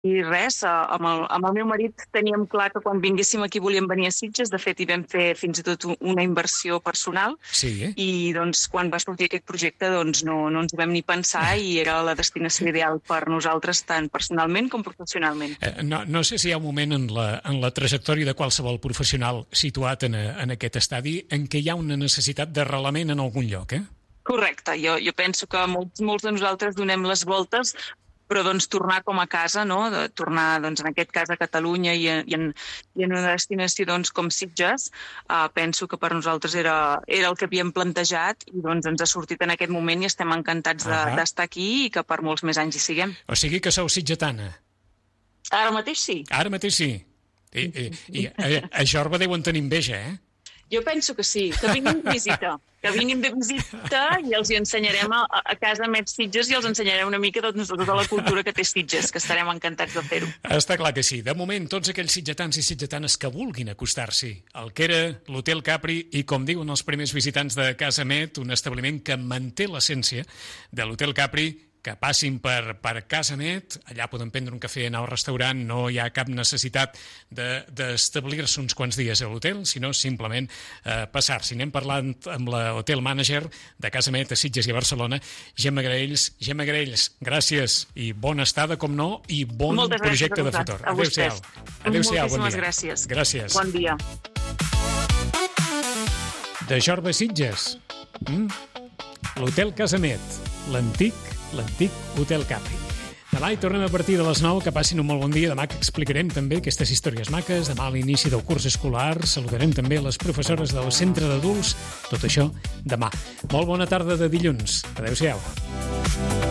I res, amb el meu marit teníem clar que quan vinguéssim aquí volíem venir a Sitges. De fet, hi vam fer fins i tot una inversió personal. Sí. I doncs, quan va sortir aquest projecte doncs, no ens ho vam ni pensar i era la destinació ideal per nosaltres, tant personalment com professionalment. No sé si hi ha un moment en la trajectòria de qualsevol professional situat en aquest estadi en què hi ha una necessitat d'arrelament en algun lloc, Correcte. Jo penso que molts de nosaltres donem les voltes, però doncs tornar com a casa, no? Tornar doncs, en aquest cas a Catalunya i en una destinació doncs, com Sitges, penso que per nosaltres era el que havíem plantejat i doncs, ens ha sortit en aquest moment i estem encantats d'estar aquí i que per molts més anys hi siguem. O sigui que sou sitgetana? Ara mateix sí. Ara mateix sí. I a Jorba deuen tenir enveja, Jo penso que sí, que vinguin de visita. Que vinguin de visita i els hi ensenyarem a casa Met Sitges i els ensenyarem una mica de tota la cultura que té Sitges, que estarem encantats de fer-ho. Està clar que sí. De moment, tots aquells sitgetans i sitgetanes que vulguin acostar-s'hi al que era l'Hotel Capri i, com diuen els primers visitants de Casa Met, un establiment que manté l'essència de l'Hotel Capri, que passin per Casa Met, allà poden prendre un cafè, anar al restaurant, no hi ha cap necessitat d'establir-se uns quants dies a l'hotel, sinó simplement passar-s'hi. Anem parlant amb l'hotel manager de Casa Met a Sitges i a Barcelona, Gemma Graells. Gemma Graells, gràcies i bona estada, com no, i bon projecte de futur. Adéu-siau. Adéu-siau, bon dia. Moltíssimes gràcies. Gràcies. Bon dia. De Jorba a Sitges, l'hotel Casa Met, l'antic Hotel Capri. Demà hi tornem a partir de les 9, que passin un molt bon dia. Demà que explicarem també aquestes històries maques. Demà a l'inici del curs escolar saludarem també les professores del centre d'adults. Tot això demà. Molt bona tarda de dilluns. Adéu-siau.